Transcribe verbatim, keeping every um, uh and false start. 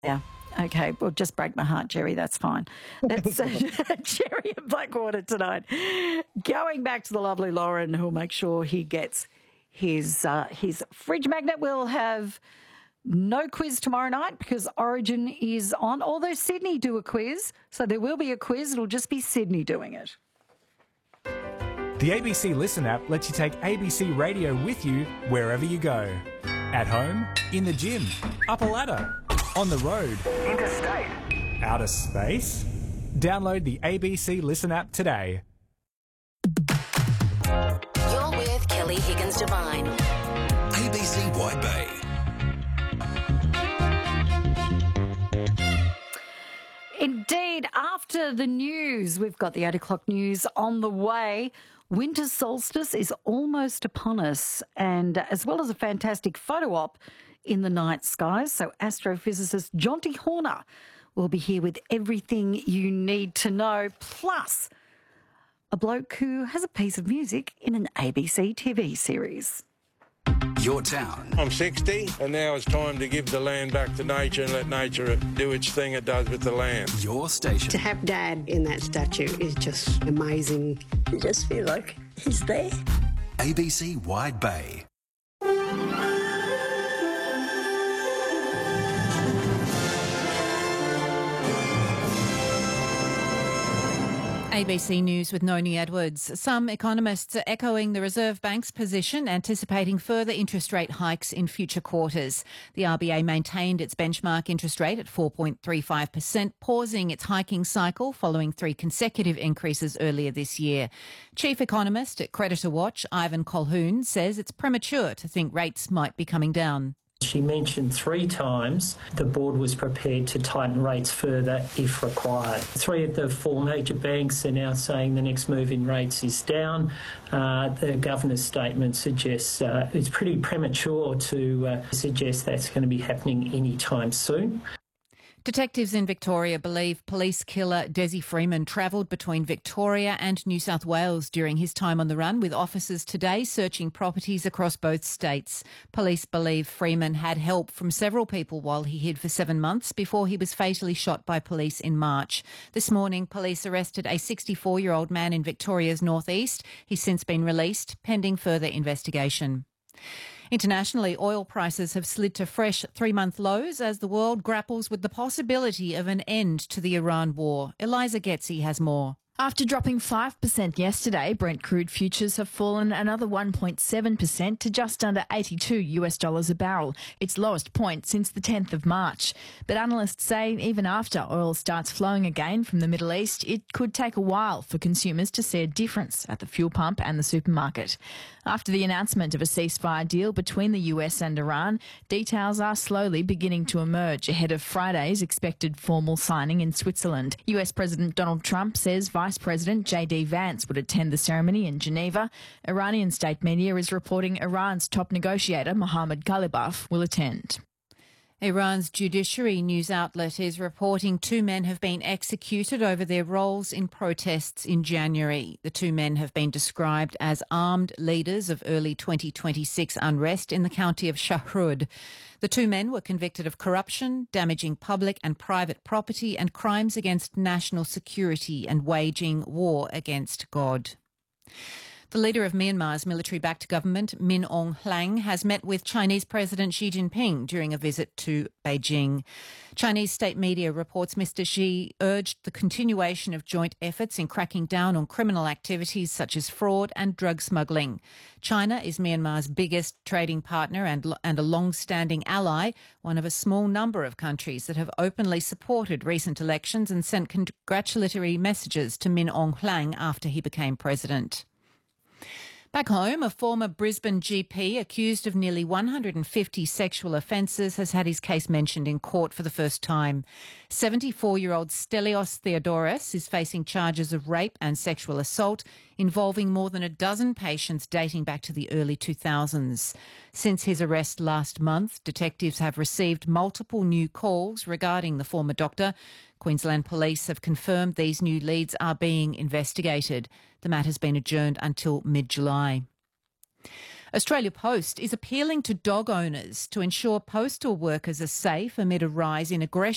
Yeah. Okay, well, just break my heart, Jerry. That's fine. That's uh, Jerry in Blackwater tonight. Going back to the lovely Lauren, who'll make sure he gets his uh, his fridge magnet. We'll have no quiz tomorrow night because Origin is on, although Sydney do a quiz. So there will be a quiz. It'll just be Sydney doing it. The A B C Listen app lets you take A B C Radio with you wherever you go. At home, in the gym, up a ladder, on the road, interstate, outer space. Download the A B C Listen app today. You're with Kelly Higgins Devine. A B C Wide Bay. Indeed, after the news, we've got the eight o'clock news on the way. Winter solstice is almost upon us, and as well as a fantastic photo op in the night skies. So astrophysicist Jonty Horner will be here with everything you need to know, plus a bloke who has a piece of music in an A B C T V series. Your town. I'm sixty, and now it's time to give the land back to nature and let nature do its thing it does with the land. Your station. To have Dad in that statue is just amazing. You just feel like he's there. A B C Wide Bay. A B C News with Noni Edwards. Some economists are echoing the Reserve Bank's position, anticipating further interest rate hikes in future quarters. The R B A maintained its benchmark interest rate at four point three five percent, pausing its hiking cycle following three consecutive increases earlier this year. Chief economist at Creditor Watch, Ivan Colquhoun, says it's premature to think rates might be coming down. She mentioned three times the board was prepared to tighten rates further if required. Three of the four major banks are now saying the next move in rates is down. Uh, the governor's statement suggests uh, it's pretty premature to uh, suggest that's going to be happening anytime soon. Detectives in Victoria believe police killer Desi Freeman travelled between Victoria and New South Wales during his time on the run, with officers today searching properties across both states. Police believe Freeman had help from several people while he hid for seven months before he was fatally shot by police in March. This morning, police arrested a sixty-four-year-old man in Victoria's northeast. He's since been released, pending further investigation. Internationally, oil prices have slid to fresh three-month lows as the world grapples with the possibility of an end to the Iran war. Eliza Getzi has more. After dropping five percent yesterday, Brent crude futures have fallen another one point seven percent to just under eighty-two US dollars a barrel, its lowest point since the tenth of March. But analysts say even after oil starts flowing again from the Middle East, it could take a while for consumers to see a difference at the fuel pump and the supermarket. After the announcement of a ceasefire deal between the U S and Iran, details are slowly beginning to emerge ahead of Friday's expected formal signing in Switzerland. U S President Donald Trump says Vice President J D Vance would attend the ceremony in Geneva. Iranian state media is reporting Iran's top negotiator, Mohammad Ghalibaf, will attend. Iran's judiciary news outlet is reporting two men have been executed over their roles in protests in January. The two men have been described as armed leaders of early twenty twenty-six unrest in the county of Shahrud. The two men were convicted of corruption, damaging public and private property, and crimes against national security and waging war against God. The leader of Myanmar's military-backed government, Min Aung Hlaing, has met with Chinese President Xi Jinping during a visit to Beijing. Chinese state media reports Mister Xi urged the continuation of joint efforts in cracking down on criminal activities such as fraud and drug smuggling. China is Myanmar's biggest trading partner and, and a long-standing ally, one of a small number of countries that have openly supported recent elections and sent congratulatory messages to Min Aung Hlaing after he became president. Back home, a former Brisbane G P accused of nearly one hundred fifty sexual offences has had his case mentioned in court for the first time. seventy-four-year-old Stelios Theodoros is facing charges of rape and sexual assault involving more than a dozen patients dating back to the early two thousands. Since his arrest last month, detectives have received multiple new calls regarding the former doctor. Queensland Police have confirmed these new leads are being investigated. The matter has been adjourned until mid-July. Australia Post is appealing to dog owners to ensure postal workers are safe amid a rise in aggression